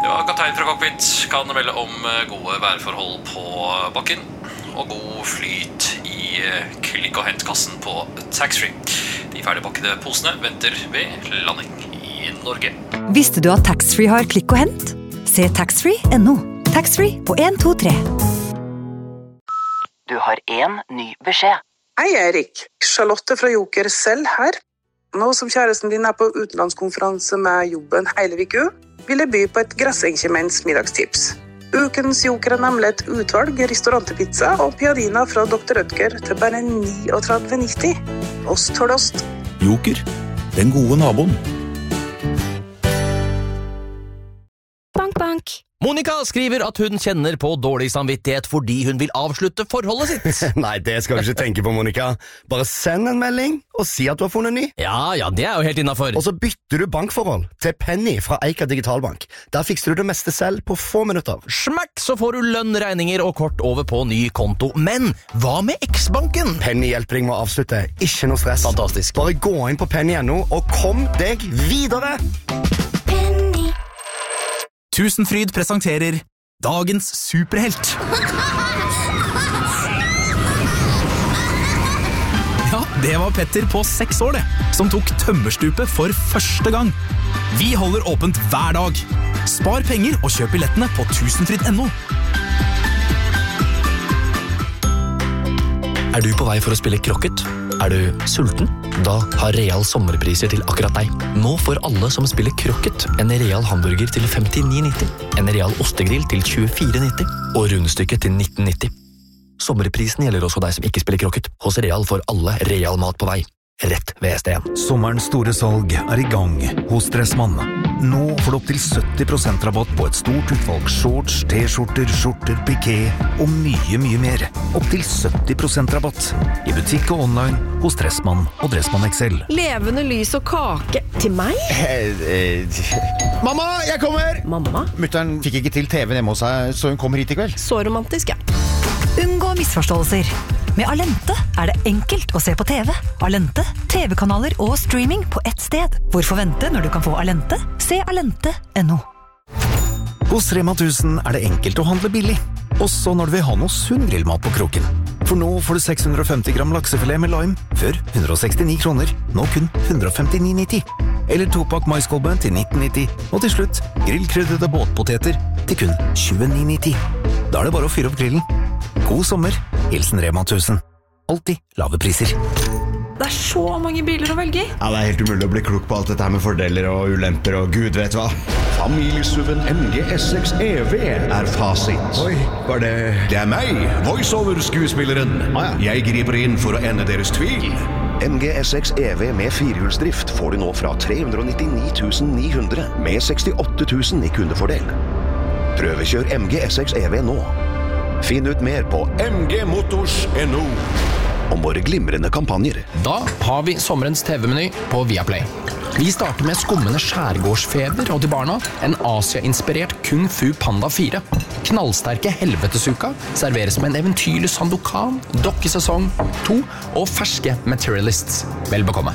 Ja, kaptein fra cockpit kan melde om gode værforhold på bakken og god flyt i klikk- og hentkassen på taxfree. De ferdigpakkede posene venter ved landing i Norge. Visste du at taxfree har klikk og hent? Se taxfree.no. Taxfree på 1, 2, 3. Du har en ny beskjed. Hei, Erik. Charlotte fra Joker selv her. Nå som kjæresten din på utenlandskonferanse med jobben hele uka, vil jeg by på et grassenkjemens middagstips. Ukens Joker nemlig et utvalg restaurantpizza og piadina fra Dr. Rødger til bare 39,90. Ost for ost. Joker, den gode naboen. Bank, bank. Monica skriver at hun kjenner på dårlig samvittighet fordi hun vil avslutte forholdet sitt. Nei, det skal du ikke tenke på, Monica. Bare send en melding og si at du har funnet ny. Ja, det er jo helt innenfor. Og så bytter du bankforhold til Penny fra Eika Digitalbank. Der fikser du det meste selv på få minutter. Smakk, så får du lønn, regninger og kort over på ny konto. Men hva med X-banken? Penny hjelper deg med å avslutte. Ikke noe stress. Fantastisk. Bare gå inn på penny.no og kom deg videre! Tusenfryd presenterer Dagens superhelt. Ja, det var Petter på 6 år det, som tok tømmerstupet for første gang. Vi holder åpent hver dag. Spar penger og kjøp billettene på tusenfryd.no. Er du på vei for å spille krokket? Er du sulten? Da har Real sommerpriser til akkurat deg. Nå får alle som spiller krokket en Real hamburger til 59,90, en Real ostegrill til 24,90 og rundstykket til 19,90. Sommerprisen gjelder også deg som ikke spiller krokket. Hos Real får alle Real mat på vei. Rett ved ST1. Sommerens store salg i gang hos Dressmann. Nå får du opp til 70% rabatt på et stort utvalg shorts, t-skjorter, skjorter, piké og mye mer. Opp til 70% rabatt i butikk og online hos Dressmann og Dressmann XL. Levende lys og kake til meg? Mamma, jeg kommer! Mamma? Mutteren fikk ikke til TV hjemme hos seg, så hun kommer hit i kveld. Så romantisk, ja. Unngå misforståelser. Med Alente er det enkelt å se på TV. Alente, TV-kanaler og streaming på ett sted. Hvorfor vente når du kan få Alente? Se alente.no. Hos Rema 1000 er det enkelt å handle billig. Også når du vil ha noe sunn grillmat på kroken. For nå får du 650 gram laksefilet med lime før 169 kroner. Nå kun 159,90. Eller 2-pakk maiskolbe til 19,90. Og til slutt grillkryddede båtpoteter til kun 29,90. Da er det bare å fyre opp grillen. God sommer, hilsen Rema 1000. Alltid lave priser. Det er så mange biler å velge i. Ja, det er helt umulig å bli klok på alt dette her med fordeler og ulemper og gud vet hva. Familiesuven MG S6 EV er fasit. Oi, var det... Det er meg, voiceover-skuespilleren. Jeg griper inn for å ende deres tvil. MG S6 EV med firehjulsdrift får du nå fra 399 900 med 68 000 i kundefordel. Prøvekjør MG S6 EV nå. Finn ut mer på mgmotors.no om våre glimrende kampanjer. Da har vi sommerens TV-meny på Viaplay. Vi starter med skummende skjærgårdsfeber og til barna en Asia-inspirert Kung Fu Panda 4. Knallsterke Helvetesuka serveres med en eventyrlig Sandokan, dokkesesong 2 og ferske Materialists. Vel bekomme.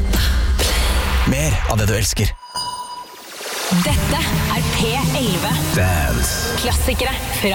Mer av det du elsker. Dette er P11. Dance. Klassikere fra